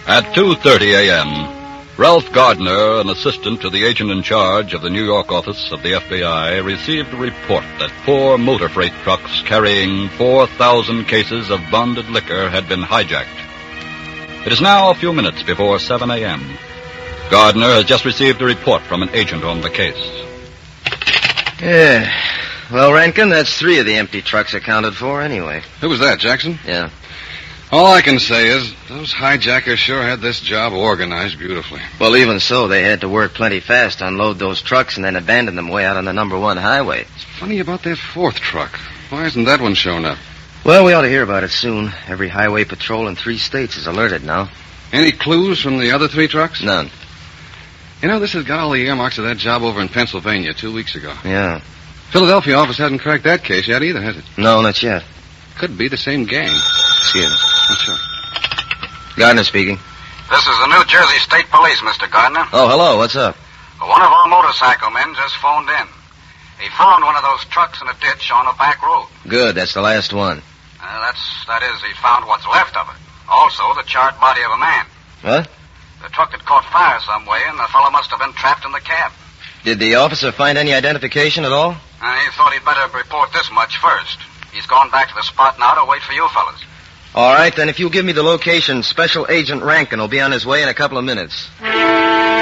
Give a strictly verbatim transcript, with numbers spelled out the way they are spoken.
At two thirty a.m., Ralph Gardner, an assistant to the agent in charge of the New York office of the F B I, received a report that four motor freight trucks carrying four thousand cases of bonded liquor had been hijacked. It is now a few minutes before seven a.m. Gardner has just received a report from an agent on the case. Yeah. Well, Rankin, that's three of the empty trucks accounted for anyway. Who was that, Jackson? Yeah. All I can say is those hijackers sure had this job organized beautifully. Well, even so, they had to work plenty fast to unload those trucks and then abandon them way out on the number one highway. It's funny about that fourth truck. Why hasn't that one shown up? Well, we ought to hear about it soon. Every highway patrol in three states is alerted now. Any clues from the other three trucks? None. You know, this has got all the earmarks of that job over in Pennsylvania two weeks ago. Yeah. Philadelphia office hasn't cracked that case yet either, has it? No, not yet. Could be the same gang. Excuse me. Oh, sure. Gardner speaking. This is the New Jersey State Police, Mister Gardner. Oh, hello. What's up? One of our motorcycle men just phoned in. He found one of those trucks in a ditch on a back road. Good. That's the last one. Uh, that's, that is, he found what's left of it. Also, the charred body of a man. What? The truck had caught fire some way, and the fellow must have been trapped in the cab. Did the officer find any identification at all? Uh, he thought he'd better report this much first. He's gone back to the spot now to wait for you fellas. All right, then if you'll give me the location, Special Agent Rankin will be on his way in a couple of minutes.